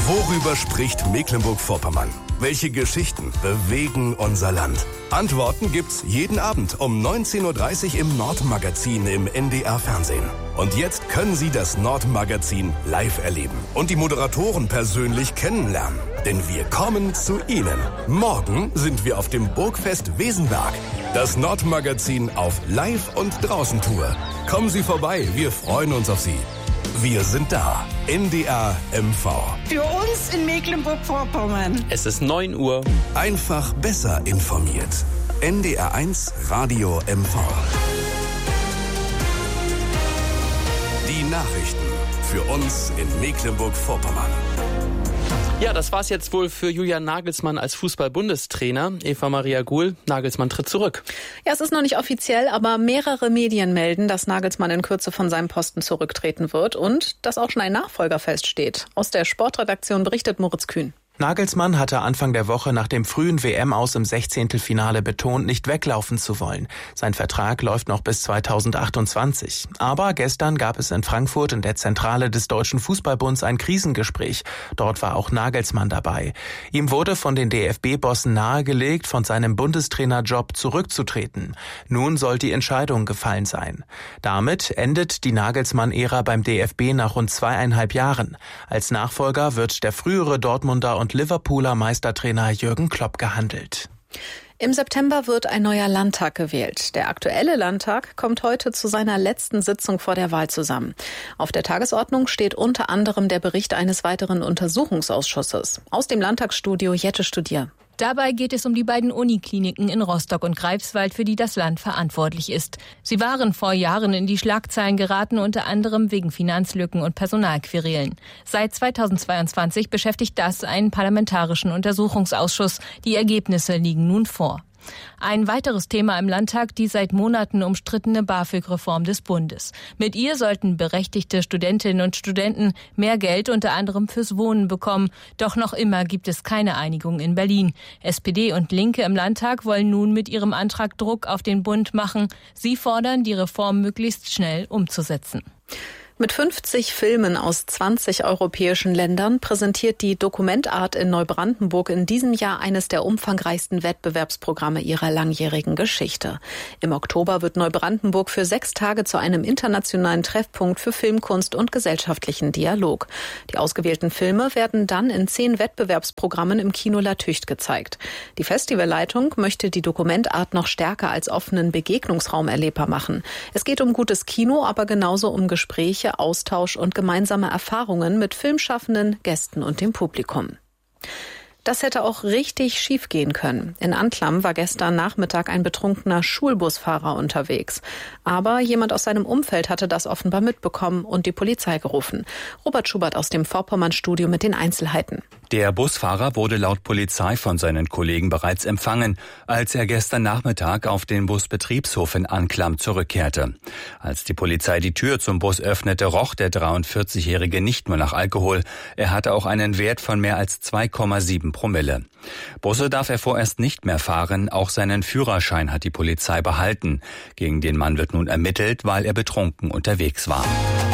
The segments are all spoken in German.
Worüber spricht Mecklenburg-Vorpommern? Welche Geschichten bewegen unser Land? Antworten gibt's jeden Abend um 19.30 Uhr im Nordmagazin im NDR Fernsehen. Und jetzt können Sie das Nordmagazin live erleben und die Moderatoren persönlich kennenlernen. Denn wir kommen zu Ihnen. Morgen sind wir auf dem Burgfest Wesenberg. Das Nordmagazin auf Live- und Draußentour. Kommen Sie vorbei, wir freuen uns auf Sie. Wir sind da. NDR MV. Für uns in Mecklenburg-Vorpommern. Es ist 9 Uhr. Einfach besser informiert. NDR 1 Radio MV. Die Nachrichten für uns in Mecklenburg-Vorpommern. Ja, das war's jetzt wohl für Julian Nagelsmann als Fußball-Bundestrainer. Eva Maria Guhl, Nagelsmann tritt zurück. Ja, es ist noch nicht offiziell, aber mehrere Medien melden, dass Nagelsmann in Kürze von seinem Posten zurücktreten wird und dass auch schon ein Nachfolger feststeht. Aus der Sportredaktion berichtet Moritz Kühn. Nagelsmann hatte Anfang der Woche nach dem frühen WM-Aus im 16. betont, nicht weglaufen zu wollen. Sein Vertrag läuft noch bis 2028. Aber gestern gab es in Frankfurt in der Zentrale des Deutschen Fußballbunds ein Krisengespräch. Dort war auch Nagelsmann dabei. Ihm wurde von den DFB-Bossen nahegelegt, von seinem Bundestrainerjob zurückzutreten. Nun soll die Entscheidung gefallen sein. Damit endet die Nagelsmann-Ära beim DFB nach rund 2,5 Jahren. Als Nachfolger wird der frühere Dortmunder und Liverpooler Meistertrainer Jürgen Klopp gehandelt. Im September wird ein neuer Landtag gewählt. Der aktuelle Landtag kommt heute zu seiner letzten Sitzung vor der Wahl zusammen. Auf der Tagesordnung steht unter anderem der Bericht eines weiteren Untersuchungsausschusses. Aus dem Landtagsstudio Jette Studier. Dabei geht es um die beiden Unikliniken in Rostock und Greifswald, für die das Land verantwortlich ist. Sie waren vor Jahren in die Schlagzeilen geraten, unter anderem wegen Finanzlücken und Personalquerelen. Seit 2022 beschäftigt das einen parlamentarischen Untersuchungsausschuss. Die Ergebnisse liegen nun vor. Ein weiteres Thema im Landtag, die seit Monaten umstrittene BAföG-Reform des Bundes. Mit ihr sollten berechtigte Studentinnen und Studenten mehr Geld unter anderem fürs Wohnen bekommen. Doch noch immer gibt es keine Einigung in Berlin. SPD und Linke im Landtag wollen nun mit ihrem Antrag Druck auf den Bund machen. Sie fordern, die Reform möglichst schnell umzusetzen. Mit 50 Filmen aus 20 europäischen Ländern präsentiert die Dokumentart in Neubrandenburg in diesem Jahr eines der umfangreichsten Wettbewerbsprogramme ihrer langjährigen Geschichte. Im Oktober wird Neubrandenburg für 6 Tage zu einem internationalen Treffpunkt für Filmkunst und gesellschaftlichen Dialog. Die ausgewählten Filme werden dann in 10 Wettbewerbsprogrammen im Kino La Tücht gezeigt. Die Festivalleitung möchte die Dokumentart noch stärker als offenen Begegnungsraum erlebbar machen. Es geht um gutes Kino, aber genauso um Gespräche, Austausch und gemeinsame Erfahrungen mit Filmschaffenden, Gästen und dem Publikum. Das hätte auch richtig schief gehen können. In Antlam war gestern Nachmittag ein betrunkener Schulbusfahrer unterwegs. Aber jemand aus seinem Umfeld hatte das offenbar mitbekommen und die Polizei gerufen. Robert Schubert aus dem Vorpommern-Studio mit den Einzelheiten. Der Busfahrer wurde laut Polizei von seinen Kollegen bereits empfangen, als er gestern Nachmittag auf den Busbetriebshof in Anklam zurückkehrte. Als die Polizei die Tür zum Bus öffnete, roch der 43-Jährige nicht nur nach Alkohol. Er hatte auch einen Wert von mehr als 2,7 Promille. Busse darf er vorerst nicht mehr fahren. Auch seinen Führerschein hat die Polizei behalten. Gegen den Mann wird nun ermittelt, weil er betrunken unterwegs war.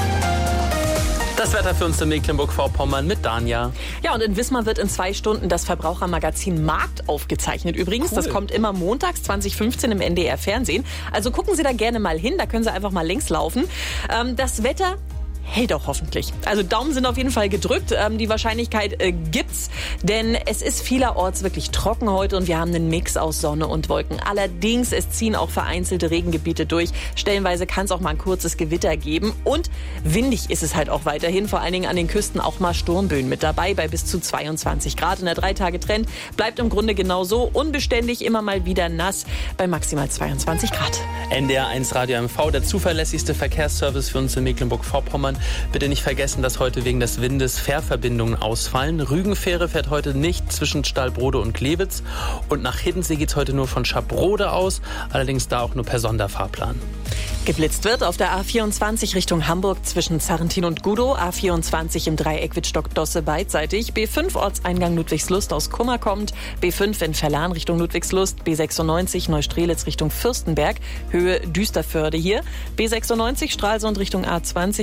Das Wetter für uns in Mecklenburg-Vorpommern mit Danja. Ja, und in Wismar wird in 2 Stunden das Verbrauchermagazin Markt aufgezeichnet. Übrigens, Cool. Das kommt immer montags 2015 im NDR Fernsehen. Also gucken Sie da gerne mal hin, da können Sie einfach mal längs laufen. Das Wetter hält auch hoffentlich. Also Daumen sind auf jeden Fall gedrückt. Die Wahrscheinlichkeit gibt's, denn es ist vielerorts wirklich trocken heute und wir haben einen Mix aus Sonne und Wolken. Allerdings, es ziehen auch vereinzelte Regengebiete durch. Stellenweise kann es auch mal ein kurzes Gewitter geben und windig ist es halt auch weiterhin. Vor allen Dingen an den Küsten auch mal Sturmböen mit dabei bei bis zu 22 Grad. Und der 3-Tage-Trend bleibt im Grunde genauso unbeständig, immer mal wieder nass bei maximal 22 Grad. NDR 1 Radio MV, der zuverlässigste Verkehrsservice für uns in Mecklenburg-Vorpommern. Bitte nicht vergessen, dass heute wegen des Windes Fährverbindungen ausfallen. Rügenfähre fährt heute nicht zwischen Stallbrode und Klewitz. Und nach Hiddensee geht es heute nur von Schabrode aus, allerdings da auch nur per Sonderfahrplan. Geblitzt wird auf der A24 Richtung Hamburg zwischen Zarrentin und Gudow, A24 im Dreieck Wittstock-Dosse beidseitig, B5 Ortseingang Ludwigslust aus Kummer kommt, B5 in Verlan Richtung Ludwigslust, B96 Neustrelitz Richtung Fürstenberg, Höhe Düsterförde hier, B96 Stralsund Richtung A20, Höhe Park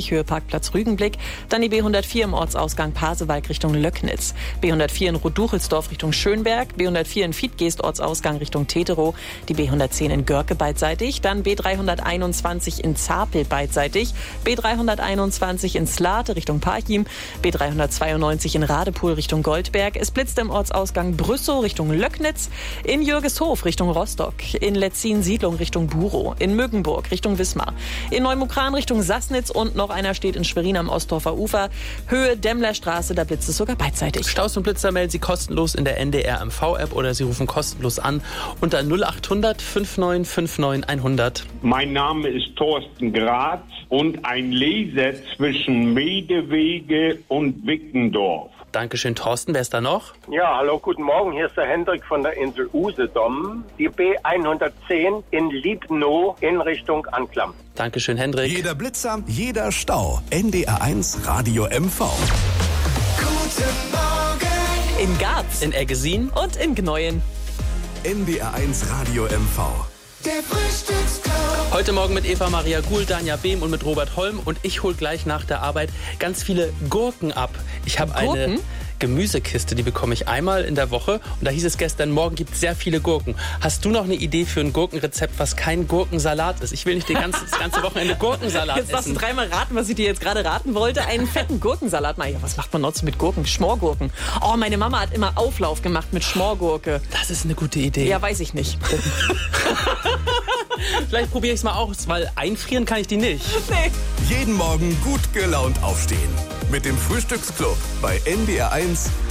Parkplatz Rügenblick. Dann die B104 im Ortsausgang Pasewalk Richtung Löcknitz. B104 in Roduchelsdorf Richtung Schönberg. B104 in Fiedgeest Ortsausgang Richtung Teterow. Die B110 in Görke beidseitig. Dann B321 in Zapel beidseitig. B321 in Slate Richtung Parchim. B392 in Radepohl Richtung Goldberg. Es blitzt im Ortsausgang Brüssow Richtung Löcknitz. In Jürgeshof Richtung Rostock. In Letzin-Siedlung Richtung Burow. In Müggenburg Richtung Wismar. In Neumukran Richtung Sassnitz. Und noch einer steht in Schwerin am Ostdorfer Ufer. Höhe Demmlerstraße, da blitzt es sogar beidseitig. Staus und Blitzer melden Sie kostenlos in der NDR MV-App oder Sie rufen kostenlos an unter 0800 5959 100. Mein Name ist Thorsten Graz und ein Leser zwischen Medewege und Wickendorf. Dankeschön, Thorsten. Wer ist da noch? Ja, hallo, guten Morgen. Hier ist der Hendrik von der Insel Usedom. Die B110 in Liebnow in Richtung Anklam. Dankeschön, Hendrik. Jeder Blitzer, jeder Stau. NDR1 Radio MV. Guten Morgen. In Garz, In Eggesin und in Gneuien. NDR1 Radio MV. Der Frühstücksclub. Heute Morgen mit Eva Maria Guhl, Danja Behm und mit Robert Holm. Und ich hole gleich nach der Arbeit ganz viele Gurken ab. Ich habe eine Gemüsekiste, die bekomme ich einmal in der Woche. Und da hieß es gestern, morgen gibt es sehr viele Gurken. Hast du noch eine Idee für ein Gurkenrezept, was kein Gurkensalat ist? Ich will nicht das ganze Wochenende Gurkensalat Jetzt darfst du essen. dreimal raten, was ich dir jetzt gerade raten wollte. Einen fetten Gurkensalat. Ja, was macht man noch mit Gurken? Schmorgurken. Oh, meine Mama hat immer Auflauf gemacht mit Schmorgurke. Das ist eine gute Idee. Ja, weiß ich nicht. Vielleicht probiere ich es mal aus, weil einfrieren kann ich die nicht. Nee. Jeden Morgen gut gelaunt aufstehen. Mit dem Frühstücksclub bei NDR1